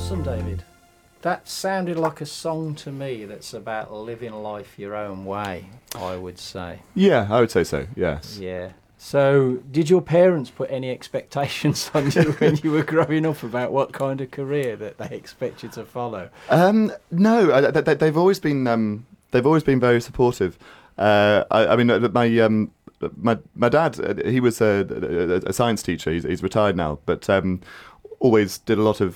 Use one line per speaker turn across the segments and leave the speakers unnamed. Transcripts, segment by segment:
Awesome, David. That sounded like a song to me that's about living life your own way, I would say.
Yeah, I would say so, yes.
Yeah. So, did your parents put any expectations on you when you were growing up about what kind of career that they expect you to follow?
No, they've always been very supportive. I mean, my dad, he was a science teacher. He's retired now, but always did a lot of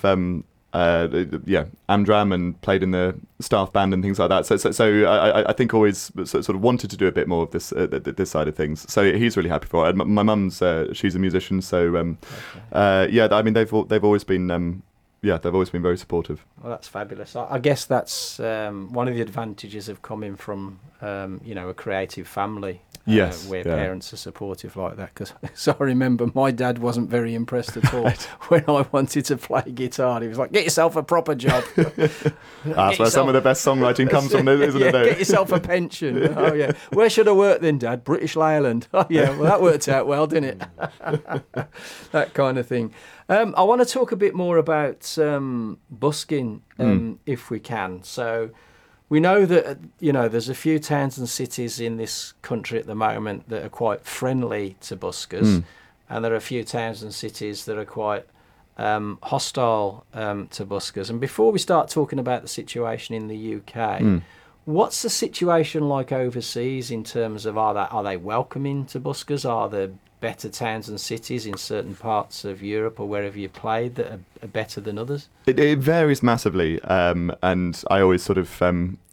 Amdram and played in the staff band and things like that. So I think always sort of wanted to do a bit more of this this side of things. So he's really happy for it. My mum's she's a musician, so I mean they've always been. They've always been very supportive.
Well, that's fabulous. I guess that's one of the advantages of coming from, a creative family.
Yes,
where parents are supportive like that. Because I remember my dad wasn't very impressed at all when I wanted to play guitar. He was like, "Get yourself a proper job."
That's where some of the best songwriting comes from, isn't it?
Get yourself a pension. Oh yeah. Where should I work then, Dad? British Leyland. Oh yeah. Well, that worked out well, didn't it? That kind of thing. I want to talk a bit more about busking, if we can. So we know that, there's a few towns and cities in this country at the moment that are quite friendly to buskers, and there are a few towns and cities that are quite hostile to buskers. And before we start talking about the situation in the UK, what's the situation like overseas in terms of are they welcoming to buskers? Are there better towns and cities in certain parts of Europe or wherever you've played that are better than others?
It varies massively, and I always sort of